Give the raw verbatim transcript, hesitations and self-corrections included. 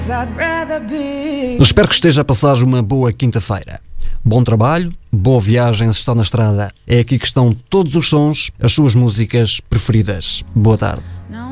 Eu espero que esteja a passar uma boa quinta-feira. Bom trabalho, boa viagem se está na estrada. É aqui que estão todos os sons, as suas músicas preferidas. Boa tarde.